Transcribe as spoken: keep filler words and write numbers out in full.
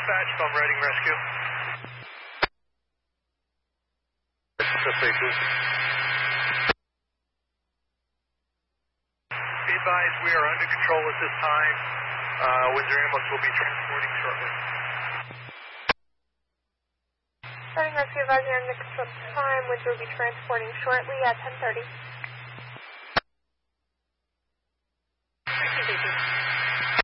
Dispatch, I'm ready rescue. Be advised, we are under control at this time. Uh, Windsor Ambulance will be transporting shortly. Starting rescue advisor under control at this time. Windsor will be transporting shortly at ten thirty. Thank you,